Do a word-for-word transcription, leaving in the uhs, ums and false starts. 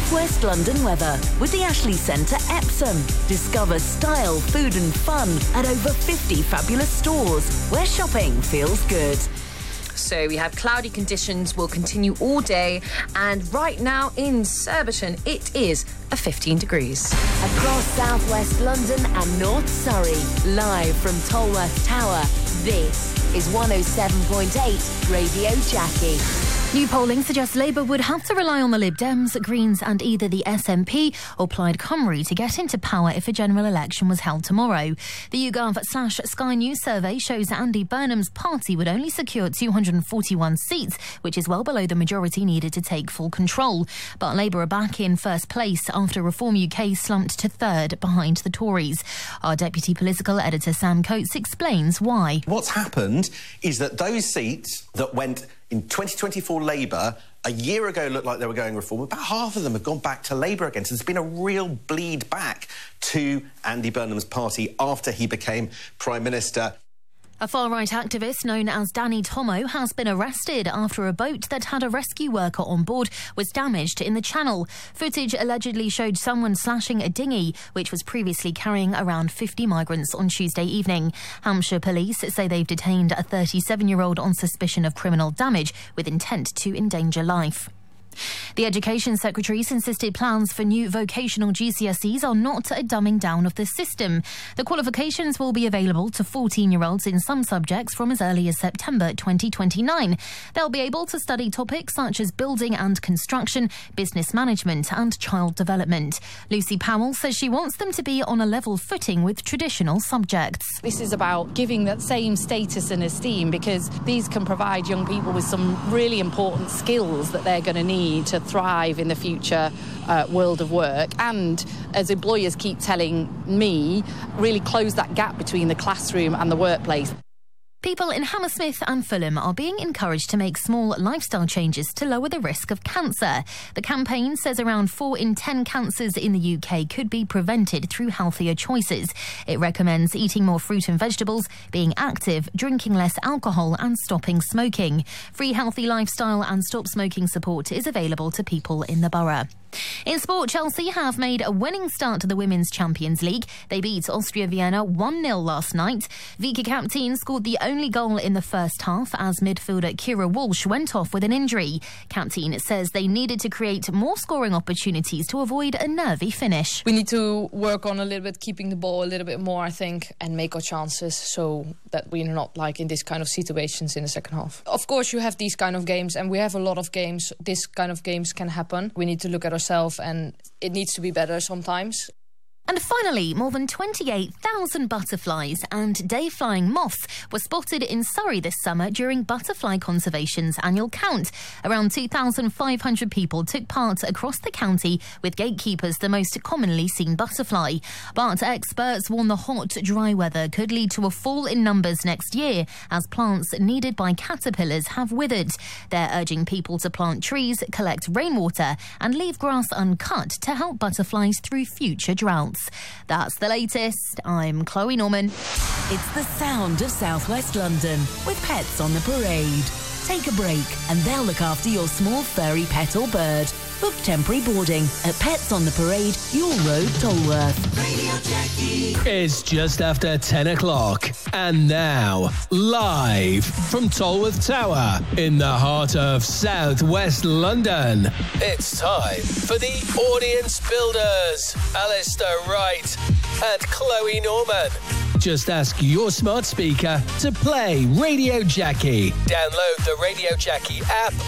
South West London weather with the Ashley Centre Epsom. Discover style, food and fun at over fifty fabulous stores where shopping feels good. So we have cloudy conditions will continue all day, and right now in Surbiton it is a fifteen degrees. Across South West London and North Surrey, live from Tolworth Tower, this is one oh seven point eight Radio Jackie. New polling suggests Labour would have to rely on the Lib Dems, Greens and either the S N P or Plaid Cymru to get into power if a general election was held tomorrow. The YouGov slash Sky News survey shows Andy Burnham's party would only secure two hundred forty-one seats, which is well below the majority needed to take full control. But Labour are back in first place after Reform U K slumped to third behind the Tories. Our deputy political editor Sam Coates explains why. What's happened is that those seats that went in twenty twenty-four Labour a year ago looked like they were going Reform. About half of them have gone back to Labour again. So there's been a real bleed back to Andy Burnham's party after he became Prime Minister. A far-right activist known as Danny Tomo has been arrested after a boat that had a rescue worker on board was damaged in the Channel. Footage allegedly showed someone slashing a dinghy, which was previously carrying around fifty migrants on Tuesday evening. Hampshire police say they've detained a thirty-seven-year-old on suspicion of criminal damage with intent to endanger life. The Education Secretary's insisted plans for new vocational G C S Es are not a dumbing down of the system. The qualifications will be available to fourteen-year-olds in some subjects from as early as September twenty twenty-nine. They'll be able to study topics such as building and construction, business management and child development. Lucy Powell says she wants them to be on a level footing with traditional subjects. This is about giving that same status and esteem, because these can provide young people with some really important skills that they're going to need to thrive in the future uh, world of work, and as employers keep telling me, really close that gap between the classroom and the workplace. People in Hammersmith and Fulham are being encouraged to make small lifestyle changes to lower the risk of cancer. The campaign says around four in ten cancers in the U K could be prevented through healthier choices. It recommends eating more fruit and vegetables, being active, drinking less alcohol and stopping smoking. Free healthy lifestyle and stop smoking support is available to people in the borough. In sport, Chelsea have made a winning start to the Women's Champions League. They beat Austria Vienna one nil last night. Vika Captain scored the only goal in the first half as midfielder Kira Walsh went off with an injury. Captain says they needed to create more scoring opportunities to avoid a nervy finish. We need to work on a little bit, keeping the ball a little bit more, I think, and make our chances so that we're not like in this kind of situations in the second half. Of course, you have these kind of games, and we have a lot of games. This kind of games can happen. We need to look at ourselves, and it needs to be better sometimes. And finally, more than twenty-eight thousand butterflies and day-flying moths were spotted in Surrey this summer during Butterfly Conservation's annual count. Around two thousand five hundred people took part across the county, with gatekeepers the most commonly seen butterfly. But experts warn the hot, dry weather could lead to a fall in numbers next year as plants needed by caterpillars have withered. They're urging people to plant trees, collect rainwater and leave grass uncut to help butterflies through future droughts. That's the latest. I'm Chloe Norman. It's the sound of South West London with Pets on the Parade. Take a break and they'll look after your small furry pet or bird. Book temporary boarding at Pets on the Parade, Yule Road, Tolworth. Radio Jackie. It's just after ten o'clock. And now, live from Tolworth Tower in the heart of South West London, it's time for the Audience Builders, Alistair Wright and Chloe Norman. Just ask your smart speaker to play Radio Jackie. Download the Radio Jackie app